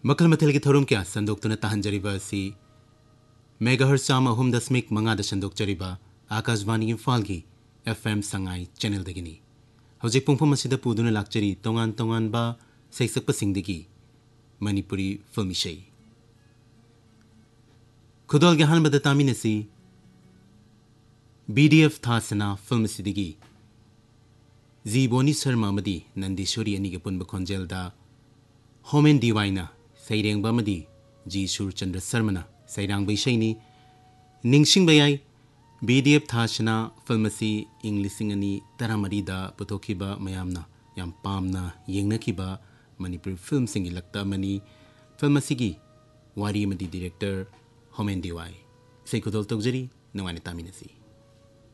मखल मथल की थोरम क्या संदोक्तुना ताहंजरिबा असि मेगाहर्ट्ज 3.5 संदोक्चरिबा आकाशवाणी इम्फाल की FM Sangai channel दगिनी हौजिक पुंफम असिदा पुदुना लाक्चरी तोंगान तोंगानबा सैसक्पसिंगदगी Manipuri film इशै खुदोल के हानबदा तामिनसी BDF थासना फिल्म सिदगी जी बोनी शर्मा मदी नंदीश्वरी अनिगे पुनब खोंजेलदा होमेन दीवाइना सैरेंगबा मदी जी सूरचंद्र शर्मना सैरांग बैशैनी निंगसिंग बयाई BDF थासना फिल्म असि इंग्लिशिंग अनि तरामरीदा पुथोखिबा मयामना याम पामना येंगनखिबा मणिपुरी फिल्म सिंगी लगता मनी फिल्म असिगी वारी मदी डायरेक्टर होमेन दीवाई सैकुदोल तोगजरी नवाने तामिनसी